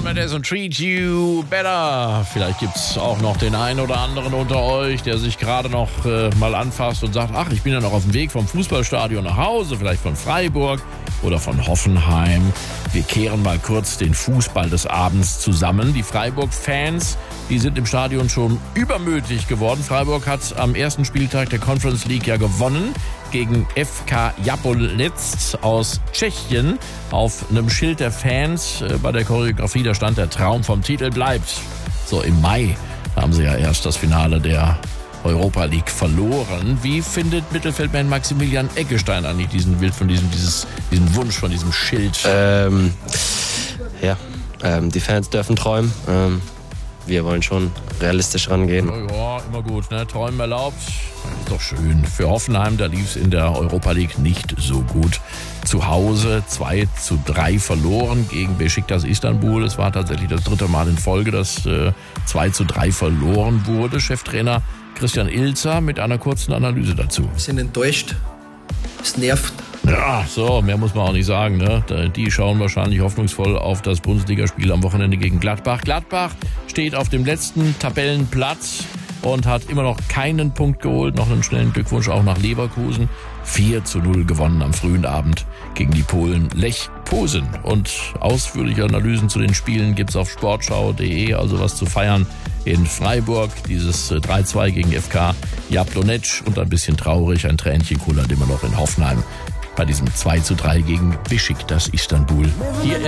Mendes und Treat You Better. Vielleicht gibt es auch noch den einen oder anderen unter euch, der sich gerade noch mal anfasst und sagt, ach, ich bin ja noch auf dem Weg vom Fußballstadion nach Hause, vielleicht von Freiburg oder von Hoffenheim. Wir kehren mal kurz den Fußball des Abends zusammen. Die Freiburg-Fans, die sind im Stadion schon übermütig geworden. Freiburg hat am ersten Spieltag der Conference League ja gewonnen gegen FK Jablonec aus Tschechien. Auf einem Schild der Fans bei der Choreografie, da stand, der Traum vom Titel bleibt. So, im Mai haben sie ja erst das Finale der Europa League verloren. Wie findet Mittelfeldmann Maximilian Eggestein eigentlich diesen Wunsch von diesem Schild? Die Fans dürfen träumen. Wir wollen schon realistisch rangehen. Ja, immer gut, ne? Träumen erlaubt. Ist doch schön. Für Hoffenheim, da lief es in der Europa League nicht so gut. Zu Hause 2:3 verloren gegen Beşiktaş Istanbul. Es war tatsächlich das dritte Mal in Folge, dass 2:3 verloren wurde. Cheftrainer Christian Ilzer mit einer kurzen Analyse dazu. Wir sind enttäuscht. Es nervt. Ja, so, mehr muss man auch nicht sagen, ne? Die schauen wahrscheinlich hoffnungsvoll auf das Bundesligaspiel am Wochenende gegen Gladbach. Gladbach steht auf dem letzten Tabellenplatz und hat immer noch keinen Punkt geholt. Noch einen schnellen Glückwunsch auch nach Leverkusen. 4:0 gewonnen am frühen Abend gegen die Polen Lech Posen. Und ausführliche Analysen zu den Spielen gibt's auf sportschau.de, also was zu feiern in Freiburg. Dieses 3:2 gegen FK Jablonec und ein bisschen traurig, ein Tränchen kullert immer noch in Hoffenheim bei diesem 2:3 gegen Beşiktaş Istanbul. Hier